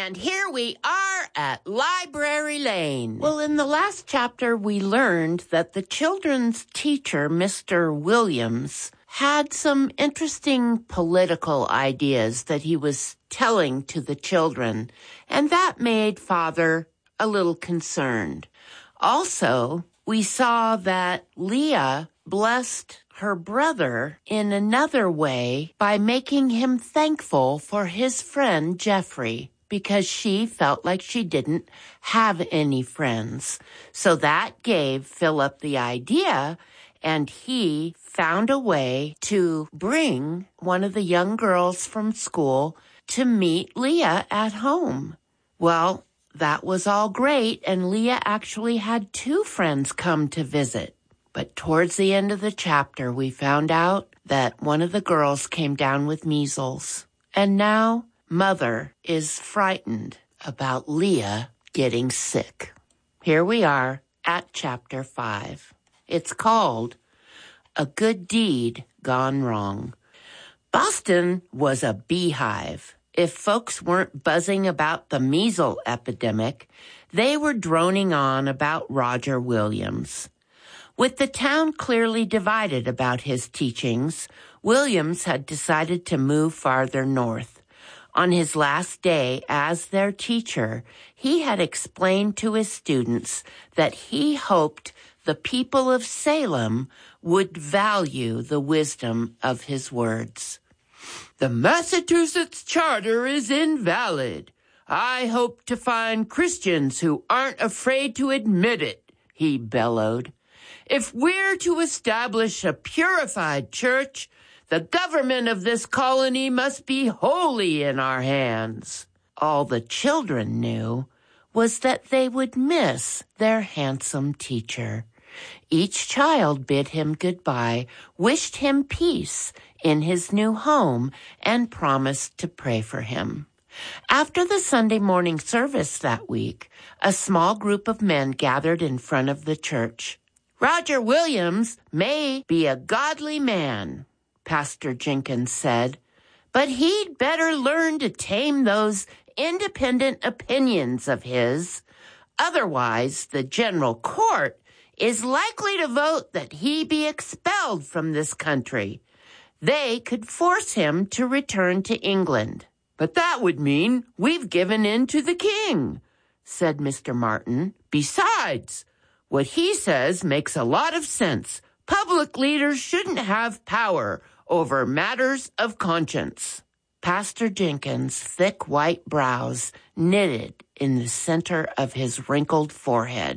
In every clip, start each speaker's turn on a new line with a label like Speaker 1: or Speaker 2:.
Speaker 1: And here we are at Library Lane. Well, in the last chapter, we learned that the children's teacher, Mr. Williams, had some interesting political ideas that he was telling to the children, and that made Father a little concerned. Also, we saw that Leah blessed her brother in another way by making him thankful for his friend Jeffrey, because she felt like she didn't have any friends. So that gave Philip the idea, and he found a way to bring one of the young girls from school to meet Leah at home. Well, that was all great, and Leah actually had 2 friends come to visit. But towards the end of the chapter, we found out that one of the girls came down with measles. And now Mother is frightened about Leah getting sick. Here we are at chapter 5. It's called A Good Deed Gone Wrong. Boston was a beehive. If folks weren't buzzing about the measles epidemic, they were droning on about Roger Williams. With the town clearly divided about his teachings, Williams had decided to move farther north. On his last day as their teacher, he had explained to his students that he hoped the people of Salem would value the wisdom of his words. The Massachusetts Charter is invalid. I hope to find Christians who aren't afraid to admit it, he bellowed. If we're to establish a purified church, the government of this colony must be wholly in our hands. All the children knew was that they would miss their handsome teacher. Each child bid him goodbye, wished him peace in his new home, and promised to pray for him. After the Sunday morning service that week, a small group of men gathered in front of the church. Roger Williams may be a godly man, Pastor Jenkins said, but he'd better learn to tame those independent opinions of his. Otherwise, the general court is likely to vote that he be expelled from this country. They could force him to return to England. But that would mean we've given in to the king, said Mr. Martin. Besides, what he says makes a lot of sense. Public leaders shouldn't have power over matters of conscience. Pastor Jenkins' thick white brows knitted in the center of his wrinkled forehead.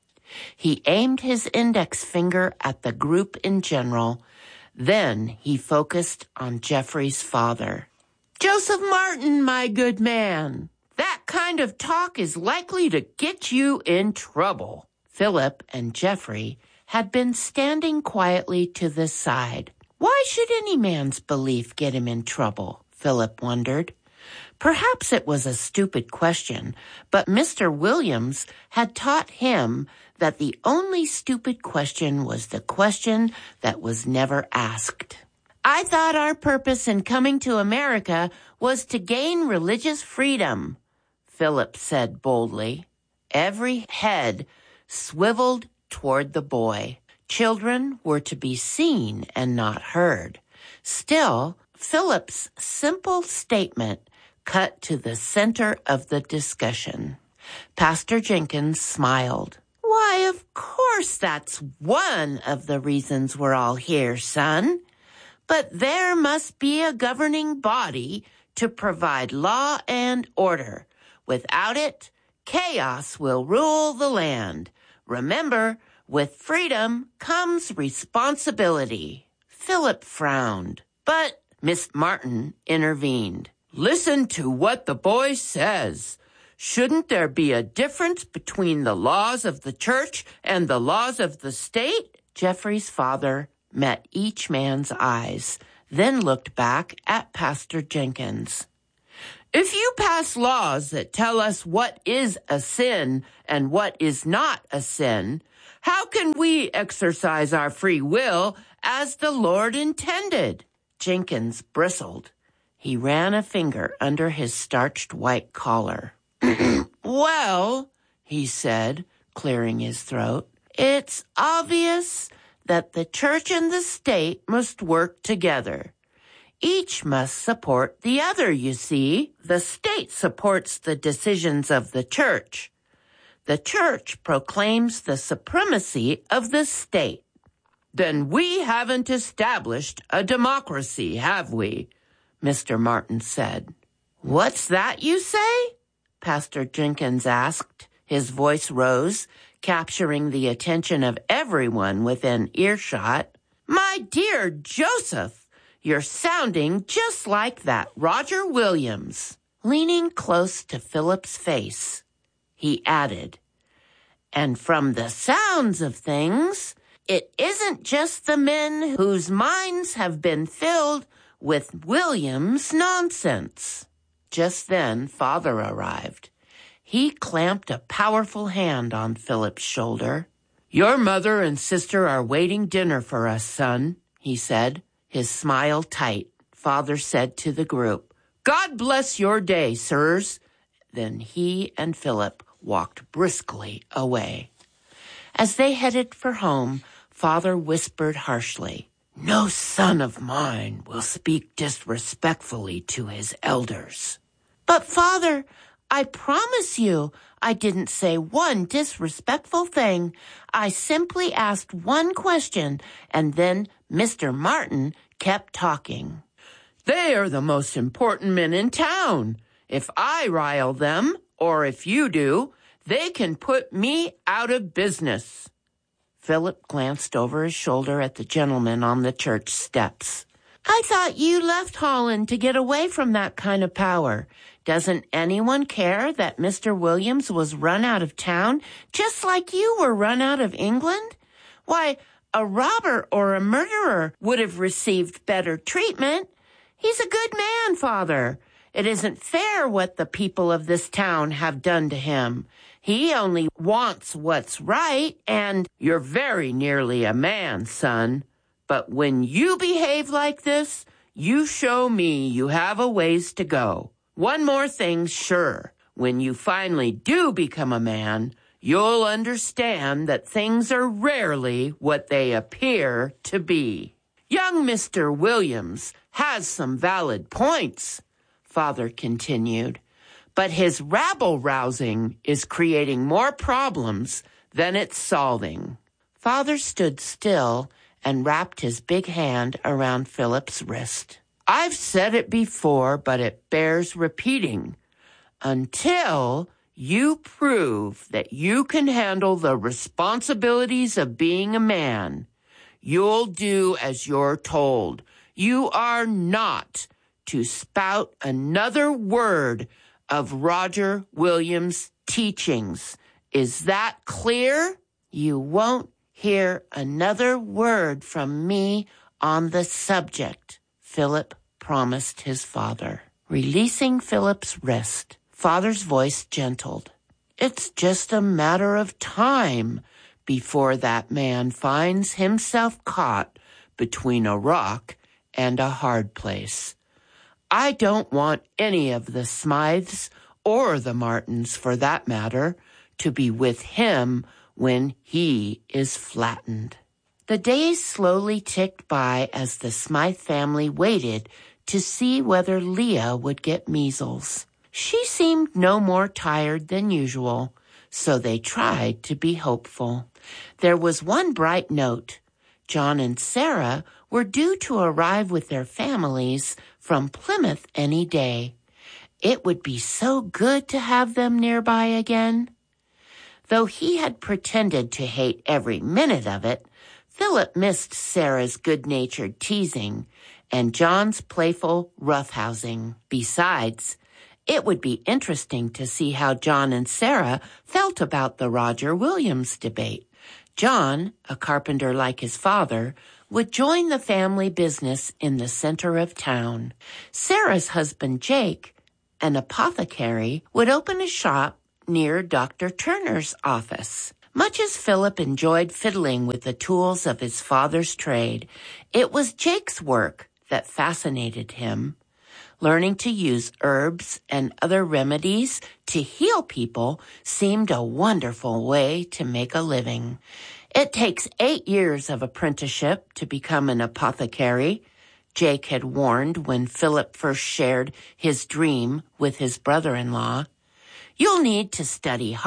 Speaker 1: He aimed his index finger at the group in general. Then he focused on Jeffrey's father. Joseph Martin, my good man, that kind of talk is likely to get you in trouble. Philip and Jeffrey had been standing quietly to the side. Why should any man's belief get him in trouble? Philip wondered. Perhaps it was a stupid question, but Mr. Williams had taught him that the only stupid question was the question that was never asked. I thought our purpose in coming to America was to gain religious freedom, Philip said boldly. Every head swiveled toward the boy. Children were to be seen and not heard. Still, Philip's simple statement cut to the center of the discussion. Pastor Jenkins smiled. Why, of course that's one of the reasons we're all here, son. But there must be a governing body to provide law and order. Without it, chaos will rule the land. Remember, with freedom comes responsibility. Philip frowned, but Miss Martin intervened. Listen to what the boy says. Shouldn't there be a difference between the laws of the church and the laws of the state? Jeffrey's father met each man's eyes, then looked back at Pastor Jenkins. If you pass laws that tell us what is a sin and what is not a sin, how can we exercise our free will as the Lord intended? Jenkins bristled. He ran a finger under his starched white collar. Well, he said, clearing his throat, it's obvious that the church and the state must work together. Each must support the other, you see. The state supports the decisions of the church. The church proclaims the supremacy of the state. Then we haven't established a democracy, have we? Mr. Martin said. What's that you say? Pastor Jenkins asked. His voice rose, capturing the attention of everyone within earshot. My dear Joseph, you're sounding just like that Roger Williams. Leaning close to Philip's face, he added, and from the sounds of things, it isn't just the men whose minds have been filled with Williams nonsense. Just then, Father arrived. He clamped a powerful hand on Philip's shoulder. Your mother and sister are waiting dinner for us, son, he said, his smile tight. Father said to the group, God bless your day, sirs. Then he and Philip walked briskly away. As they headed for home, Father whispered harshly, No son of mine will speak disrespectfully to his elders. But, Father, I promise you, I didn't say one disrespectful thing. I simply asked one question, and then Mr. Martin kept talking. They are the most important men in town. If I rile them, or if you do, they can put me out of business. Philip glanced over his shoulder at the gentleman on the church steps. I thought you left Holland to get away from that kind of power. Doesn't anyone care that Mr. Williams was run out of town just like you were run out of England? Why, a robber or a murderer would have received better treatment. He's a good man, Father. It isn't fair what the people of this town have done to him. He only wants what's right, and you're very nearly a man, son. But when you behave like this, you show me you have a ways to go. One more thing, sure. When you finally do become a man, you'll understand that things are rarely what they appear to be. Young Mr. Williams has some valid points, Father continued, but his rabble-rousing is creating more problems than it's solving. Father stood still and wrapped his big hand around Philip's wrist. I've said it before, but it bears repeating. Until you prove that you can handle the responsibilities of being a man, you'll do as you're told. You are not to spout another word of Roger Williams' teachings. Is that clear? You won't hear another word from me on the subject, Philip promised his father. Releasing Philip's wrist, Father's voice gentled. It's just a matter of time before that man finds himself caught between a rock and a hard place. I don't want any of the Smythes or the Martins, for that matter, to be with him when he is flattened. The days slowly ticked by as the Smythe family waited to see whether Leah would get measles. She seemed no more tired than usual, so they tried to be hopeful. There was one bright note. John and Sarah were due to arrive with their families from Plymouth any day. It would be so good to have them nearby again. Though he had pretended to hate every minute of it, Philip missed Sarah's good-natured teasing and John's playful roughhousing. Besides, it would be interesting to see how John and Sarah felt about the Roger Williams debate. John, a carpenter like his father, would join the family business in the center of town. Sarah's husband, Jake, an apothecary, would open a shop near Dr. Turner's office. Much as Philip enjoyed fiddling with the tools of his father's trade, it was Jake's work that fascinated him. Learning to use herbs and other remedies to heal people seemed a wonderful way to make a living. It takes 8 years of apprenticeship to become an apothecary, Jake had warned when Philip first shared his dream with his brother-in-law. You'll need to study